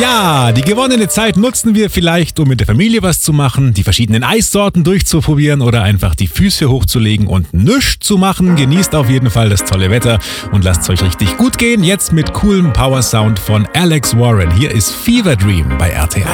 Ja, die gewonnene Zeit nutzen wir vielleicht, um mit der Familie was zu machen, die verschiedenen Eissorten durchzuprobieren oder einfach die Füße hochzulegen und nichts zu machen. Genießt auf jeden Fall das tolle Wetter und lasst es euch richtig gut gehen. Jetzt mit coolem Power Sound von Alex Warren. Hier ist Fever Dream bei RTL.